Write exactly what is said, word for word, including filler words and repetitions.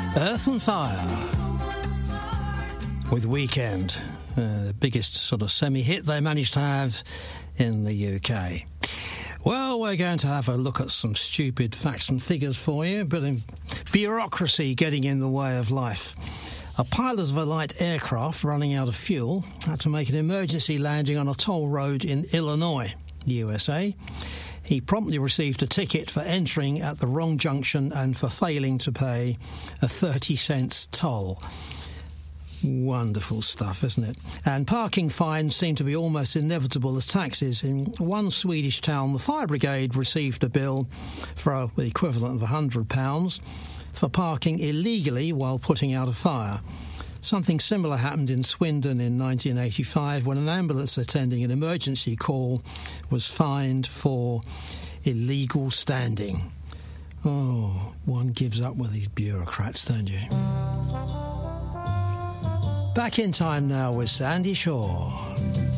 Earth and Fire with Weekend, uh, the biggest sort of semi-hit they managed to have in the U K. Well, we're going to have a look at some stupid facts and figures for you, but in bureaucracy getting in the way of life. A pilot of a light aircraft running out of fuel had to make an emergency landing on a toll road in Illinois, U S A. He promptly received a ticket for entering at the wrong junction and for failing to pay a thirty cents toll. Wonderful stuff, isn't it? And parking fines seem to be almost inevitable as taxes. In one Swedish town, the fire brigade received a bill for the equivalent of one hundred pounds for parking illegally while putting out a fire. Something similar happened in Swindon in nineteen eighty-five when an ambulance attending an emergency call was fined for illegal standing. Oh, one gives up with these bureaucrats, don't you? Back in time now with Sandy Shaw.